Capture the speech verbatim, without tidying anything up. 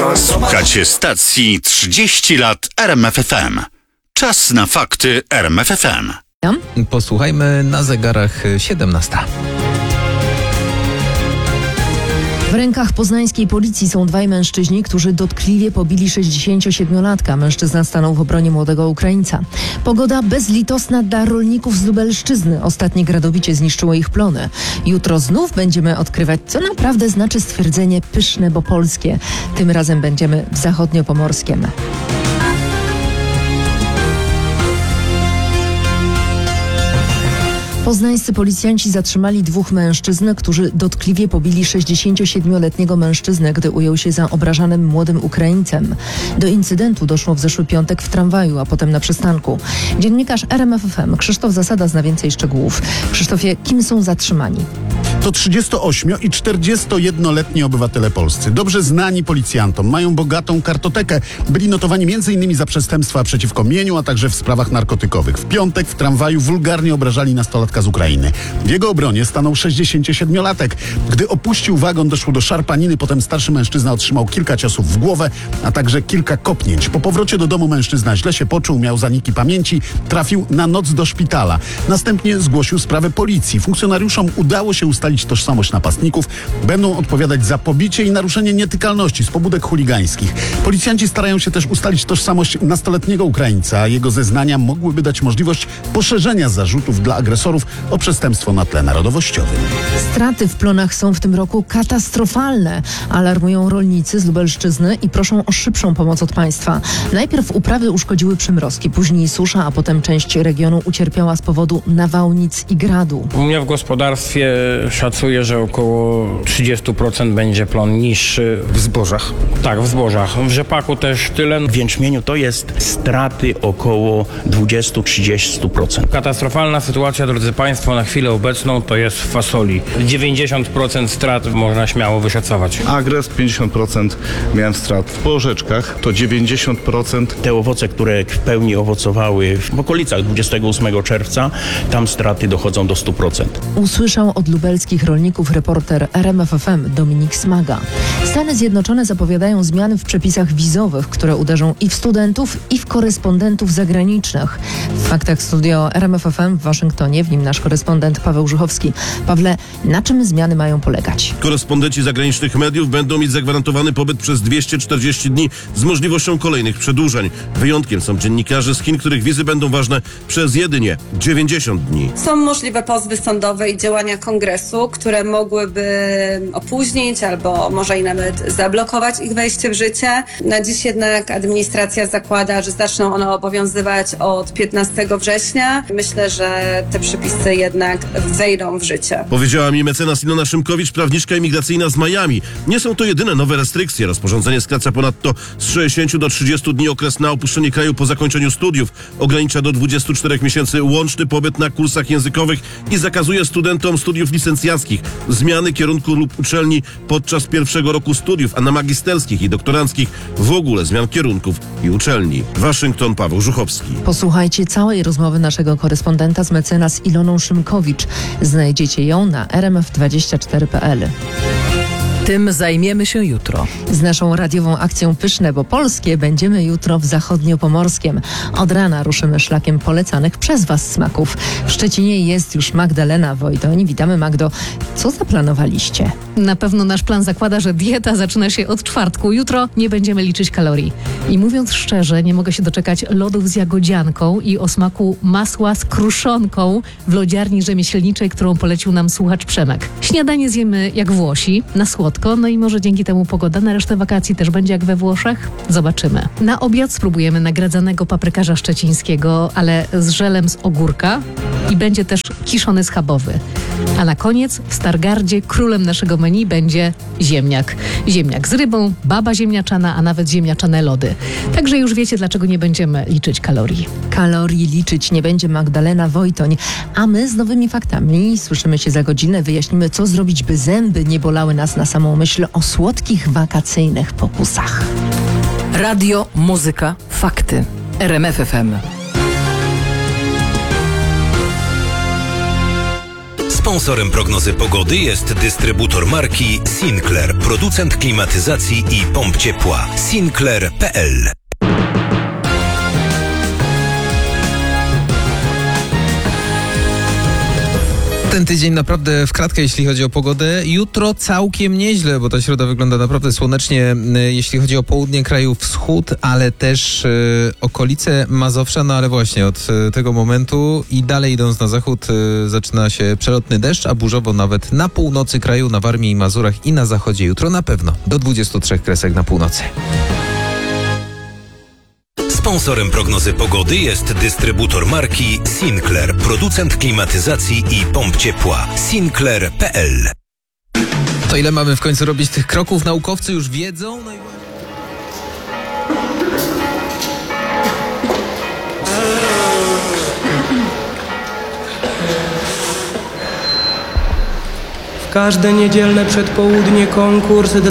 Słuchacie stacji trzydzieści lat R M F F M. Czas na fakty R M F F M. Posłuchajmy na zegarach siedemnasta. W rękach poznańskiej policji są dwaj mężczyźni, którzy dotkliwie pobili sześćdziesięciosiedmiolatka. Mężczyzna stanął w obronie młodego Ukraińca. Pogoda bezlitosna dla rolników z Lubelszczyzny. Ostatnie gradobicie zniszczyło ich plony. Jutro znów będziemy odkrywać, co naprawdę znaczy stwierdzenie pyszne, bo polskie. Tym razem będziemy w zachodniopomorskiem. Poznańscy policjanci zatrzymali dwóch mężczyzn, którzy dotkliwie pobili sześćdziesięciosiedmioletniego mężczyznę, gdy ujął się za obrażanym młodym Ukraińcem. Do incydentu doszło w zeszły piątek w tramwaju, a potem na przystanku. Dziennikarz R M F F M Krzysztof Zasada zna więcej szczegółów. Krzysztofie, kim są zatrzymani? To trzydziestoośmiu- i czterdziestojednoletni obywatele polscy, dobrze znani policjantom, mają bogatą kartotekę. Byli notowani m in za przestępstwa przeciwko mieniu, a także w sprawach narkotykowych. W piątek w tramwaju wulgarnie obrażali nastolatka z Ukrainy. W jego obronie stanął sześćdziesięciosiedmiolatek. Gdy opuścił wagon, doszło do szarpaniny, potem starszy mężczyzna otrzymał kilka ciosów w głowę, a także kilka kopnięć. Po powrocie do domu mężczyzna źle się poczuł, miał zaniki pamięci, trafił na noc do szpitala. Następnie zgłosił sprawę policji. Funkcjonariuszom udało się ustalić tożsamość napastników. Będą odpowiadać za pobicie i naruszenie nietykalności z pobudek chuligańskich. Policjanci starają się też ustalić tożsamość nastoletniego Ukraińca. Jego zeznania mogłyby dać możliwość poszerzenia zarzutów dla agresorów o przestępstwo na tle narodowościowym. Straty w plonach są w tym roku katastrofalne. Alarmują rolnicy z Lubelszczyzny i proszą o szybszą pomoc od państwa. Najpierw uprawy uszkodziły przymrozki, później susza, a potem część regionu ucierpiała z powodu nawałnic i gradu. U mnie w gospodarstwie szacuję, że około trzydzieści procent będzie plon niższy. W zbożach? Tak, w zbożach. W rzepaku też tyle. W jęczmieniu to jest straty około dwadzieścia do trzydziestu procent. Katastrofalna sytuacja, drodzy Państwo, na chwilę obecną to jest w fasoli. dziewięćdziesiąt procent strat można śmiało wyszacować. Agres pięćdziesiąt procent miałem strat. W porzeczkach to dziewięćdziesiąt procent. Te owoce, które w pełni owocowały w okolicach dwudziestego ósmego czerwca, tam straty dochodzą do stu procent. Usłyszał od lubelskich rolników reporter R M F F M Dominik Smaga. Stany Zjednoczone zapowiadają zmiany w przepisach wizowych, które uderzą i w studentów, i w korespondentów zagranicznych. W faktach studio R M F F M w Waszyngtonie, w nim nasz korespondent Paweł Żuchowski. Pawle, na czym zmiany mają polegać? Korespondenci zagranicznych mediów będą mieć zagwarantowany pobyt przez dwieście czterdzieści dni z możliwością kolejnych przedłużeń. Wyjątkiem są dziennikarze z Chin, których wizy będą ważne przez jedynie dziewięćdziesiąt dni. Są możliwe pozwy sądowe i działania kongresu, które mogłyby opóźnić albo może i nawet zablokować ich wejście w życie. Na dziś jednak administracja zakłada, że zaczną one obowiązywać od piętnastego września. Myślę, że te przepisy jednak wejdą w życie. Powiedziała mi mecenas Ilona Szymkowicz, prawniczka imigracyjna z Miami. Nie są to jedyne nowe restrykcje. Rozporządzenie skraca ponadto z sześćdziesięciu do trzydziestu dni okres na opuszczenie kraju po zakończeniu studiów. Ogranicza do dwudziestu czterech miesięcy łączny pobyt na kursach językowych i zakazuje studentom studiów licencjackich zmiany kierunku lub uczelni podczas pierwszego roku studiów, a na magisterskich i doktoranckich w ogóle zmian kierunków i uczelni. Waszyngton, Paweł Żuchowski. Posłuchajcie całej rozmowy naszego korespondenta z mecenas Iloną Szymkowicz. Znajdziecie ją na r m f dwadzieścia cztery kropka p l. Tym zajmiemy się jutro. Z naszą radiową akcją Pyszne, bo polskie będziemy jutro w zachodniopomorskiem. Od rana ruszymy szlakiem polecanych przez Was smaków. W Szczecinie jest już Magdalena Wojtoń. Witamy, Magdo. Co zaplanowaliście? Na pewno nasz plan zakłada, że dieta zaczyna się od czwartku. Jutro nie będziemy liczyć kalorii. I mówiąc szczerze, nie mogę się doczekać lodów z jagodzianką i o smaku masła z kruszonką w lodziarni rzemieślniczej, którą polecił nam słuchacz Przemek. Śniadanie zjemy jak Włosi, na słodko. No i może dzięki temu pogoda na resztę wakacji też będzie jak we Włoszech? Zobaczymy. Na obiad spróbujemy nagradzanego paprykarza szczecińskiego, ale z żelem z ogórka i będzie też kiszony schabowy. A na koniec w Stargardzie królem naszego menu będzie ziemniak. Ziemniak z rybą, baba ziemniaczana, a nawet ziemniaczane lody. Także już wiecie, dlaczego nie będziemy liczyć kalorii. Kalorii liczyć nie będzie Magdalena Wojtoń. A my z nowymi faktami słyszymy się za godzinę. Wyjaśnimy, co zrobić, by zęby nie bolały nas na samą myśl o słodkich wakacyjnych pokusach. Radio, muzyka, fakty. R M F F M. Sponsorem prognozy pogody jest dystrybutor marki Sinclair, producent klimatyzacji i pomp ciepła. Sinclair kropka p l. Ten tydzień naprawdę w kratkę, jeśli chodzi o pogodę. Jutro całkiem nieźle, bo ta środa wygląda naprawdę słonecznie, jeśli chodzi o południe kraju, wschód, ale też y, okolice Mazowsza. No ale właśnie od y, tego momentu i dalej idąc na zachód y, zaczyna się przelotny deszcz, a burzowo nawet na północy kraju, na Warmii i Mazurach i na zachodzie. Jutro na pewno do dwudziestu trzech kresek na północy. Sponsorem prognozy pogody jest dystrybutor marki Sinclair, producent klimatyzacji i pomp ciepła. Sinclair kropka p l. To ile mamy w końcu robić tych kroków? Naukowcy już wiedzą? No i... W każde niedzielne przedpołudnie konkurs